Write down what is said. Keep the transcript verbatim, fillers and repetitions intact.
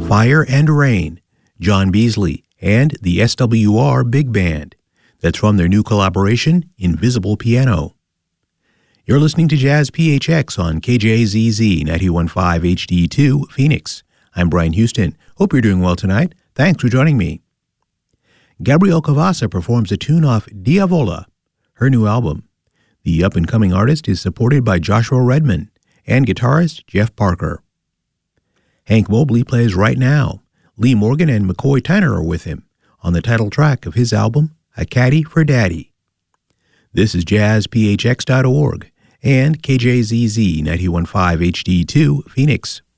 Fire and Rain, John Beasley, and the S W R Big Band. That's from their new collaboration, Invisible Piano. You're listening to Jazz P H X on K J Z Z ninety-one point five H D two, Phoenix. I'm Brian Houston. Hope you're doing well tonight. Thanks for joining me. Gabrielle Cavassa performs a tune off Diavola, her new album. The up-and-coming artist is supported by Joshua Redman and guitarist Jeff Parker. Hank Mobley plays right now. Lee Morgan and McCoy Tyner are with him on the title track of his album, A Caddy for Daddy. This is jazz p h x dot org and K J Z Z ninety-one point five H D two, Phoenix.